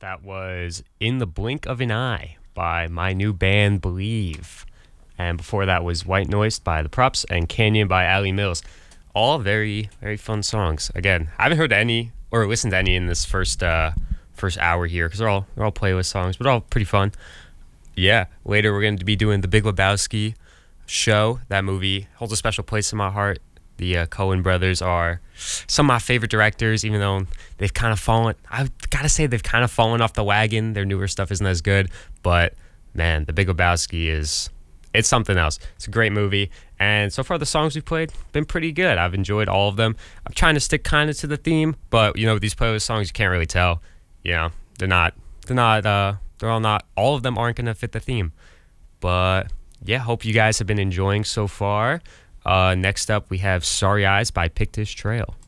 That was In the Blink of an Eye by my new band Believe. And before that was White Noise by The Props and Canyon by Ali Mills. All very, very fun songs. Again, I haven't heard any or listened to any in this first hour here because they're all playlist songs, but all pretty fun. Yeah, later we're going to be doing The Big Lebowski show. That movie holds a special place in my heart. The Coen brothers are some of my favorite directors, even though they've kind of fallen. I've got to say they've kind of fallen off the wagon. Their newer stuff isn't as good, but man, The Big Lebowski it's something else. It's a great movie, and so far the songs we've played been pretty good. I've enjoyed all of them. I'm trying to stick kind of to the theme, but with these playlist songs, you can't really tell. They're all not. All of them aren't gonna fit the theme, but yeah, hope you guys have been enjoying so far. Next up, we have Sorry Eyes by Pictish Trail.